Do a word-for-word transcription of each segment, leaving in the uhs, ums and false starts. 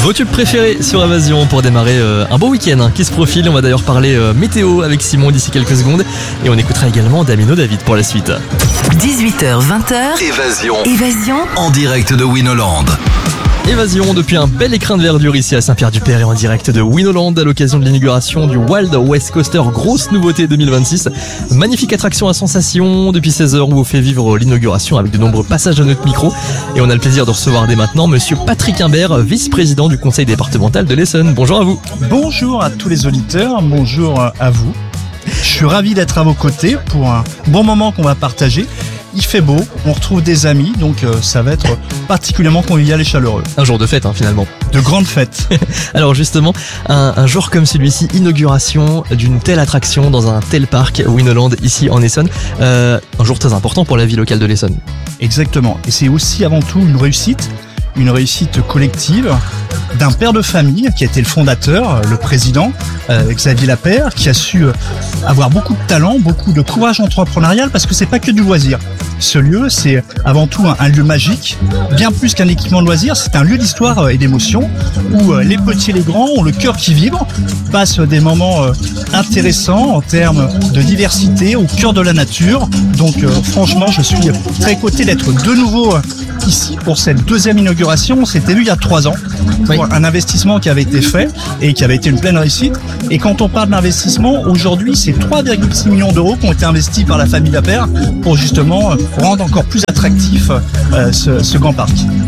Vos tubes préférés sur Évasion pour démarrer euh, un beau week-end hein, qui se profile. On va d'ailleurs parler euh, météo avec Simon d'ici quelques secondes. Et on écoutera également Damien David pour la suite. dix-huit heures vingt. Évasion. Évasion. En direct de Winoland. Évasion depuis un bel écrin de verdure ici à Saint-Pierre-du-Père et en direct de Winoland à l'occasion de l'inauguration du Wild West Coaster, grosse nouveauté deux mille vingt-six. Magnifique attraction à sensation depuis seize heures où vous fait vivre l'inauguration avec de nombreux passages à notre micro. Et on a le plaisir de recevoir dès maintenant monsieur Patrick Imbert, vice-président du conseil départemental de l'Essonne. Bonjour à vous. Bonjour à tous les auditeurs, bonjour à vous. Je suis ravi d'être à vos côtés pour un bon moment qu'on va partager. Il fait beau, on retrouve des amis, donc euh, ça va être particulièrement convivial et chaleureux. Un jour de fête hein, finalement. De grandes fêtes. Alors justement, un, un jour comme celui-ci, inauguration d'une telle attraction dans un tel parc Winoland ici en Essonne. Euh, un jour très important pour la vie locale de l'Essonne. Exactement, et c'est aussi avant tout une réussite, une réussite collective d'un père de famille qui a été le fondateur, le président, euh, Xavier Lapère, qui a su euh, avoir beaucoup de talent, beaucoup de courage entrepreneurial, parce que c'est pas que du loisir. Ce lieu, c'est avant tout un, un lieu magique, bien plus qu'un équipement de loisir, c'est un lieu d'histoire et d'émotion, où euh, les petits et les grands ont le cœur qui vibre, passent des moments euh, intéressants en termes de diversité, au cœur de la nature. Donc euh, franchement, je suis très content d'être de nouveau euh, ici pour cette deuxième inauguration. On s'était vu il y a trois ans. Oui. Un investissement qui avait été fait et qui avait été une pleine réussite. Et quand on parle d'investissement, aujourd'hui, c'est trois virgule six millions d'euros qui ont été investis par la famille Lapère pour justement rendre encore plus attractif euh, ce, ce grand parc.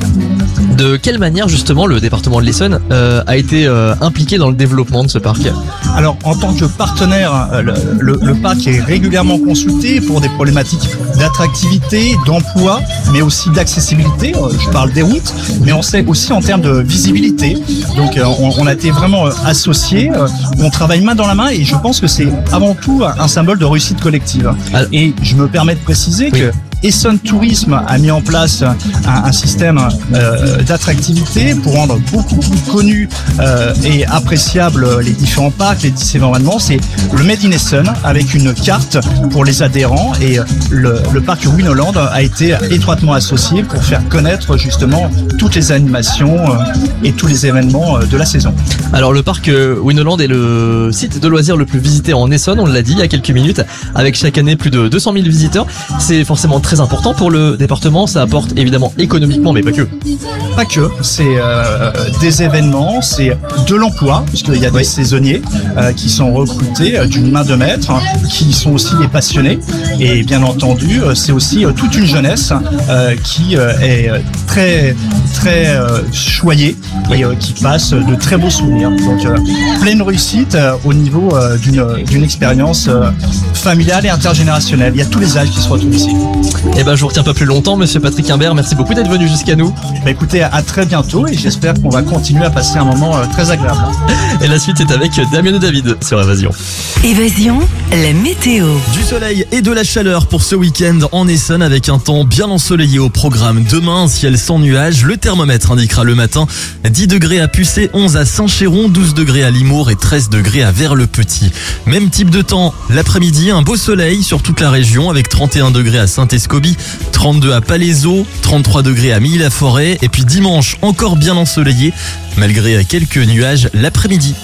De quelle manière justement le département de l'Essonne euh, a été euh, impliqué dans le développement de ce parc ? Alors, en tant que partenaire, euh, le, le, le parc est régulièrement consulté pour des problématiques d'attractivité, d'emploi, mais aussi d'accessibilité. Euh, je parle des routes, mais on sait aussi en termes de visibilité. Donc, euh, on, on a été vraiment euh, associés. Euh, on travaille main dans la main et je pense que c'est avant tout un symbole de réussite collective. Alors, et je me permets de préciser oui. que Essonne Tourisme a mis en place un, un système euh, d'attractivité pour rendre beaucoup plus connus euh, et appréciables les différents parcs, les différents événements. C'est le Made in Essonne avec une carte pour les adhérents et le, le parc Winoland a été étroitement associé pour faire connaître justement toutes les animations euh, et tous les événements euh, de la saison. Alors le parc euh, Winoland est le site de loisirs le plus visité en Essonne, on l'a dit il y a quelques minutes, avec chaque année plus de deux cent mille visiteurs. C'est forcément très important pour le département, ça apporte évidemment économiquement, mais pas que. Pas que, c'est euh, des événements, c'est de l'emploi, puisqu'il y a des Oui. saisonniers euh, qui sont recrutés euh, d'une main de maître, qui sont aussi des passionnés, et bien entendu, euh, c'est aussi euh, toute une jeunesse euh, qui euh, est très très euh, choyée et euh, qui passe de très beaux souvenirs. Donc euh, pleine réussite euh, au niveau euh, d'une d'une expérience euh, familiale et intergénérationnelle. Il y a tous les âges qui se retrouvent ici. Eh ben je vous retiens pas plus longtemps, monsieur Patrick Imbert, merci beaucoup d'être venu jusqu'à nous. Bah, écoutez, à très bientôt et j'espère qu'on va continuer à passer un moment euh, très agréable. Et la suite est avec Damien David sur Évasion. Évasion, la météo. Du soleil et de la chaleur pour ce week-end en Essonne avec un temps bien ensoleillé au programme. Demain, ciel sans nuages, le thermomètre indiquera le matin dix degrés à Pucé, onze à Saint-Chéron, douze degrés à Limours et treize degrés à Vers-le-Petit. Même type de temps l'après-midi, un beau soleil sur toute la région avec trente et un degrés à Saint-Escobie, trente-deux à Palaiseau, trente-trois degrés à Milly-la-Forêt et puis dimanche encore bien ensoleillé malgré quelques nuages l'après-midi.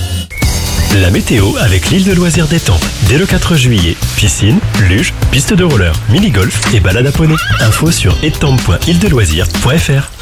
La météo avec l'île de loisirs détente. Dès le quatre juillet, piscine, luge, piste de roller, mini-golf et balade à poney. Info sur étampe point île de loisirs point f r.